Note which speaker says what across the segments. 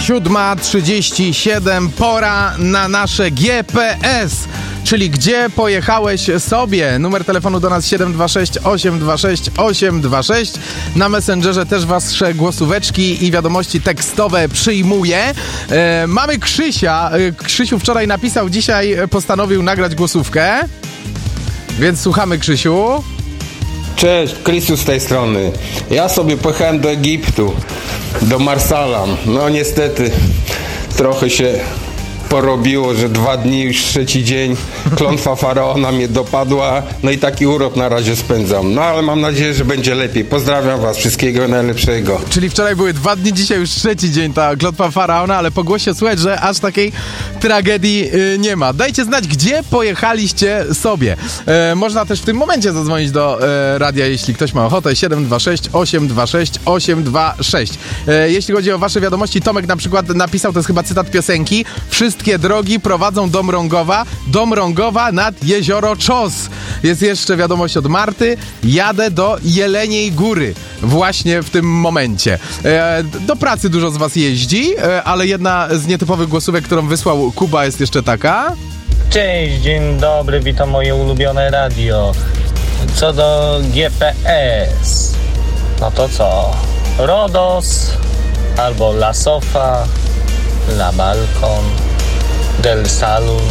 Speaker 1: 7:37, pora na nasze GPS, czyli gdzie pojechałeś sobie. Numer telefonu do nas 726 826 826. Na Messengerze też wasze głosóweczki i wiadomości tekstowe przyjmuję. Mamy Krzysia. Krzysiu wczoraj napisał, dzisiaj postanowił nagrać głosówkę. Więc słuchamy, Krzysiu.
Speaker 2: Cześć, Krysiu z tej strony. Ja sobie pojechałem do Egiptu, do Marsala. No niestety trochę się porobiło, że 2 dni, już 3 dzień, klątwa faraona mnie dopadła, no i taki urlop na razie spędzam. No ale mam nadzieję, że będzie lepiej. Pozdrawiam was, wszystkiego najlepszego.
Speaker 1: Czyli wczoraj były 2 dni, dzisiaj już 3 dzień ta klątwa faraona, ale po głosie słychać, że aż takiej tragedii nie ma. Dajcie znać, gdzie pojechaliście sobie. Można też w tym momencie zadzwonić do radia, jeśli ktoś ma ochotę. 726 826 826. Jeśli chodzi o wasze wiadomości, Tomek na przykład napisał, to jest chyba cytat piosenki: wszystkie drogi prowadzą do Mrągowa nad jezioro Czos. Jest jeszcze wiadomość od Marty: jadę do Jeleniej Góry właśnie w tym momencie. Do pracy dużo z was jeździ, ale jedna z nietypowych głosówek, którą wysłał Kuba, jest jeszcze taka.
Speaker 3: Cześć, dzień dobry, witam moje ulubione radio. Co do GPS, no to co? Rodos albo La Sofa, La Balcon, Del Salun,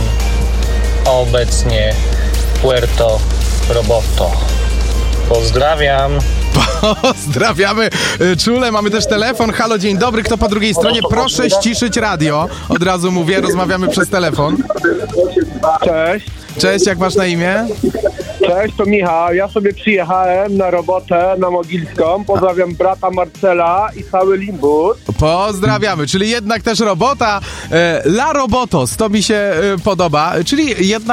Speaker 3: obecnie Puerto Roboto. Pozdrawiam.
Speaker 1: Pozdrawiamy czule. Mamy też telefon. Halo, dzień dobry. Kto po drugiej stronie? Proszę ściszyć radio. Od razu mówię, rozmawiamy przez telefon.
Speaker 4: Cześć.
Speaker 1: Cześć, jak masz na imię?
Speaker 4: Cześć, to Michał. Ja sobie przyjechałem na robotę na Mogilską. Pozdrawiam brata Marcela i cały Limbus.
Speaker 1: Pozdrawiamy, czyli jednak też robota. La Robotos, to mi się podoba, czyli jednak